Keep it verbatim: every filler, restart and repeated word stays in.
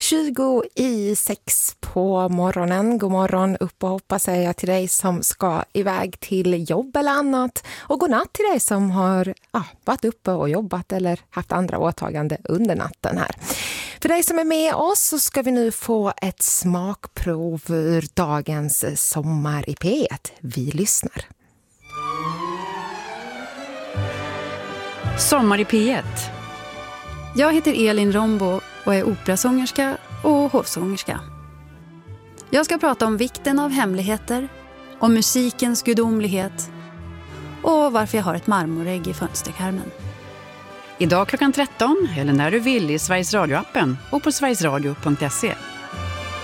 tjugo i sex på morgonen. God morgon, upp och hoppa säger jag till dig som ska iväg till jobb eller annat. Och god natt till dig som har ja, varit uppe och jobbat eller haft andra åtagande under natten här. För dig som är med oss så ska vi nu få ett smakprov ur dagens Sommar i P ett. Vi lyssnar. Sommar i P ett. Jag heter Elin Rombo och är operasångerska och hovsångerska. Jag ska prata om vikten av hemligheter, om musikens gudomlighet och varför jag har ett marmorägg i fönsterkarmen. Idag klockan tretton eller när du vill i Sveriges Radio-appen och på sverigesradio punkt se.